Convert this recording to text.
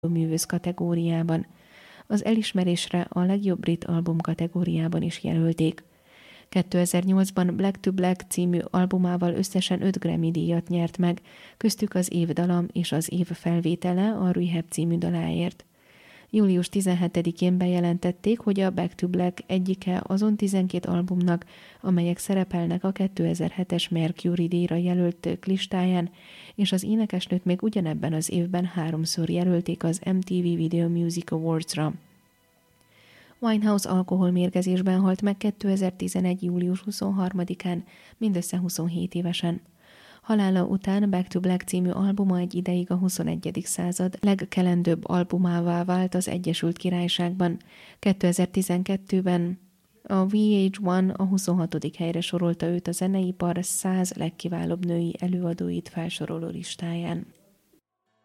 művész kategóriában. Az elismerésre a legjobb brit album kategóriában is jelölték. 2008-ban Black to Black című albumával összesen 5 Grammy-díjat nyert meg, köztük az év dala és az év felvétele a Rehab című daláért. Július 17-én bejelentették, hogy a Back to Black egyike azon 12 albumnak, amelyek szerepelnek a 2007-es Mercury díjra jelölt listáján, és az énekesnőt még ugyanebben az évben 3-szor jelölték az MTV Video Music Awards-ra. Winehouse alkoholmérgezésben halt meg 2011. július 23-án, mindössze 27 évesen. Halála után Back to Black című albuma egy ideig a 21. század legkelendőbb albumává vált az Egyesült Királyságban. 2012-ben a VH1 a 26. helyre sorolta őt a zeneipar 100 legkiválóbb női előadóit felsoroló listáján.